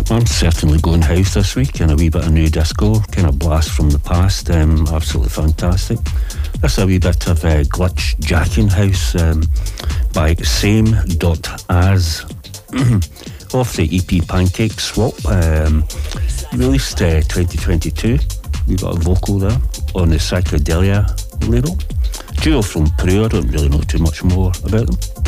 I'm certainly going house this week, and a wee bit of new disco, kind of blast from the past, absolutely fantastic. That's a wee bit of glitch jacking house by Same.as off the EP Pancake Swap, released 2022. We got a vocal there on the Psychedelia label. Duo from Peru, I don't really know too much more about them.